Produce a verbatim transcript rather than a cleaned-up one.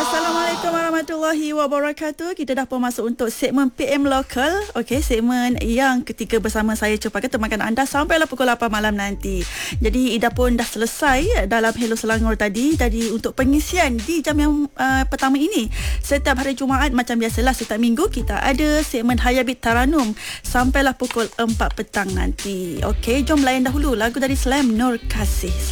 Assalamualaikum warahmatullahi wabarakatuh. Kita dah pun masuk untuk segmen P M Local. Okey, segmen yang ketiga bersama saya Copa temankan anda sampailah pukul lapan malam nanti. Jadi Ida pun dah selesai dalam Hello Selangor tadi. Jadi untuk pengisian di jam yang uh, pertama ini, setiap hari Jumaat macam biasalah, setiap minggu kita ada segmen Hayabit Taranum sampailah pukul empat petang nanti. Okey, jom layan dahulu lagu dari Slam Nur Kasih.